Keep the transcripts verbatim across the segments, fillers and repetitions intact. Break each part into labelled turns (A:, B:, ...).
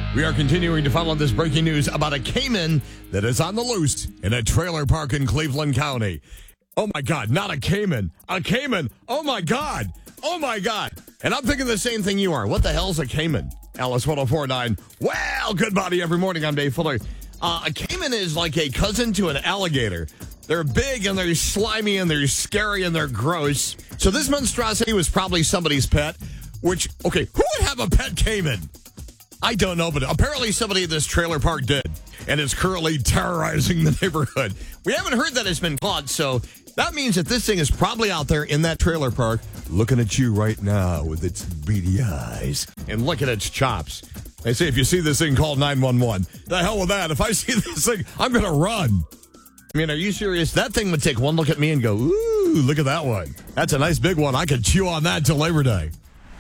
A: We are continuing to follow this breaking news about a Cayman that is on the loose in a trailer park in Cleveland County. Oh, my God, not a Cayman. A Cayman. Oh, my God. Oh, my God. And I'm thinking the same thing you are. What the hell's a Cayman? Alice one oh four point nine. Well, good body every morning. I'm Dave Fuller. Uh, a Cayman is like a cousin to an alligator. They're big and they're slimy and they're scary and they're gross. So this monstrosity was probably somebody's pet, which, okay, who would have a pet Cayman? I don't know, but apparently somebody at this trailer park did, and it's currently terrorizing the neighborhood. We haven't heard that it's been caught, so that means that this thing is probably out there in that trailer park looking at you right now with its beady eyes and look at its chops. They say if you see this thing, call nine one one. The hell with that. If I see this thing, I'm going to run. I mean, are you serious? That thing would take one look at me and go, ooh, look at that one. That's a nice big one. I could chew on that till Labor Day.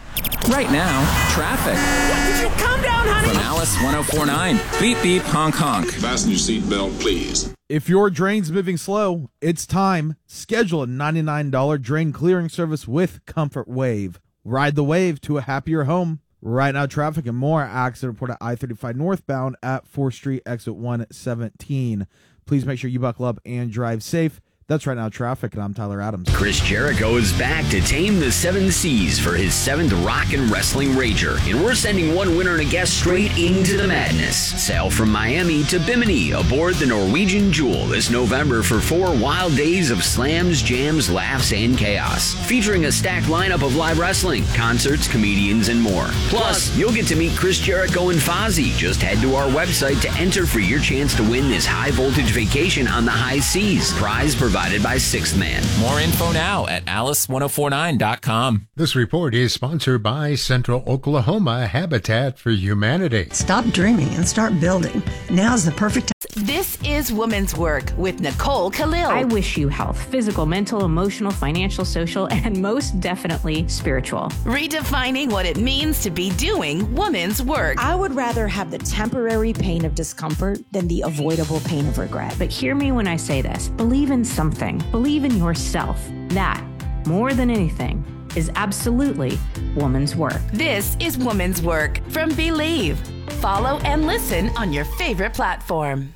B: Right now, traffic.
C: What, did you calm down, honey?
B: From Alice one oh four point nine. Beep, beep, honk, honk.
D: Fasten your seatbelt, please.
E: If your drain's moving slow, it's time. Schedule a ninety-nine dollars drain clearing service with Comfort Wave. Ride the wave to a happier home. Right now, traffic and more. Accident report at I thirty-five northbound at fourth Street, exit one seventeen. Please make sure you buckle up and drive safe. That's Right Now Traffic, and I'm Tyler Adams.
F: Chris Jericho is back to tame the seven seas for his seventh Rock and Wrestling Rager, and we're sending one winner and a guest straight into the madness. Sail from Miami to Bimini aboard the Norwegian Jewel this November for four wild days of slams, jams, laughs, and chaos, featuring a stacked lineup of live wrestling, concerts, comedians, and more. Plus, you'll get to meet Chris Jericho and Fozzy. Just head to our website to enter for your chance to win this high-voltage vacation on the high seas. Prize provided by Sixth Man.
B: More info now at alice ten forty-nine dot com.
G: This report is sponsored by Central Oklahoma Habitat for Humanity.
H: Stop dreaming and start building. Now's the perfect time.
C: This is Women's Work with Nicole Khalil.
I: I wish you health, physical, mental, emotional, financial, social, and most definitely spiritual.
C: Redefining what it means to be doing women's work.
J: I would rather have the temporary pain of discomfort than the avoidable pain of regret.
I: But hear me when I say this. Believe in something. Believe in yourself. That, more than anything, is absolutely woman's work.
C: This is Woman's Work from Believe. Follow and listen on your favorite platform.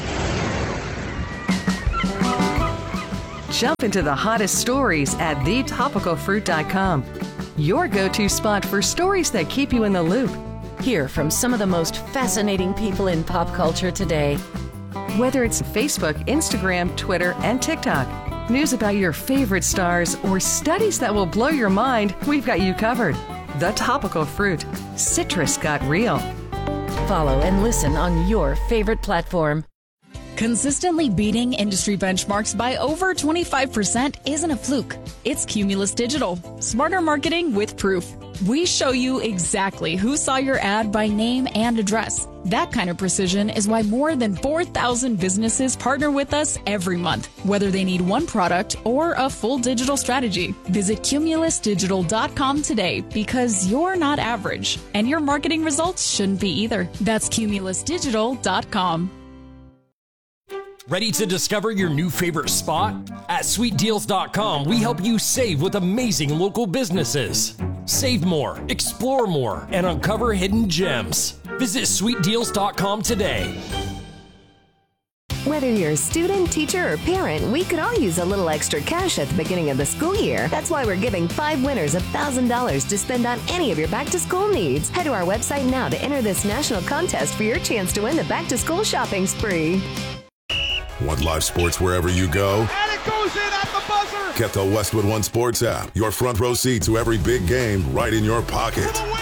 K: Jump into the hottest stories at the topical fruit dot com. Your go-to spot for stories that keep you in the loop.
L: Hear from some of the most fascinating people in pop culture today.
K: Whether it's Facebook, Instagram, Twitter, and TikTok, news about your favorite stars, or studies that will blow your mind, we've got you covered. The Topical Fruit. Citrus got real.
L: Follow and listen on your favorite platform.
M: Consistently beating industry benchmarks by over twenty-five percent isn't a fluke. It's Cumulus Digital. Smarter marketing with proof. We show you exactly who saw your ad by name and address. That kind of precision is why more than four thousand businesses partner with us every month, whether they need one product or a full digital strategy. Visit cumulus digital dot com today because you're not average, and your marketing results shouldn't be either. That's cumulus digital dot com.
N: Ready to discover your new favorite spot? At sweet deals dot com, we help you save with amazing local businesses. Save more, explore more, and uncover hidden gems. Visit sweet deals dot com today.
O: Whether you're a student, teacher, or parent, we could all use a little extra cash at the beginning of the school year. That's why we're giving five winners one thousand dollars to spend on any of your back-to-school needs. Head to our website now to enter this national contest for your chance to win the back-to-school shopping spree.
P: Want live sports wherever you go?
Q: And it goes in at the buzzer!
P: Get the Westwood One Sports app. Your front row seat to every big game right in your pocket.
Q: For the win!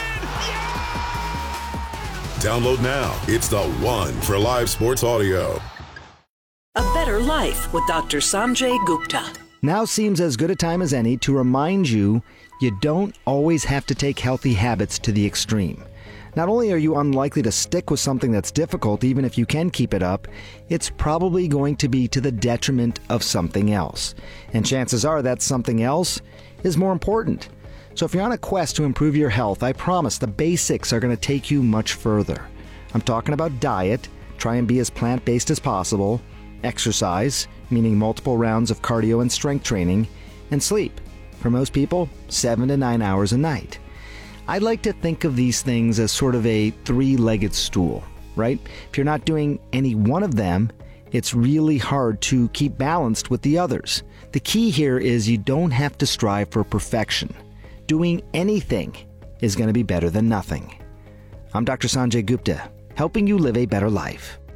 Q: Yeah!
P: Download now. It's the one for live sports audio.
R: A Better Life with Doctor Sanjay Gupta.
S: Now seems as good a time as any to remind you you don't always have to take healthy habits to the extreme. Not only are you unlikely to stick with something that's difficult, even if you can keep it up, it's probably going to be to the detriment of something else. And chances are that something else is more important. So if you're on a quest to improve your health, I promise the basics are going to take you much further. I'm talking about diet, try and be as plant-based as possible, exercise, meaning multiple rounds of cardio and strength training, and sleep. For most people, seven to nine hours a night. I like to think of these things as sort of a three-legged stool, right? If you're not doing any one of them, it's really hard to keep balanced with the others. The key here is you don't have to strive for perfection. Doing anything is going to be better than nothing. I'm Doctor Sanjay Gupta, helping you live a better life.